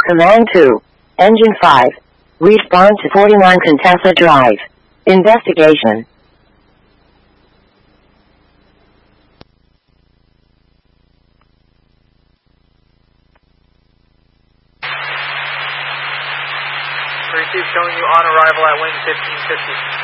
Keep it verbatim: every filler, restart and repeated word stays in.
Command two. Engine five. Respond to forty-nine Contessa Drive. Investigation. Receive showing you on arrival at wing fifteen fifty.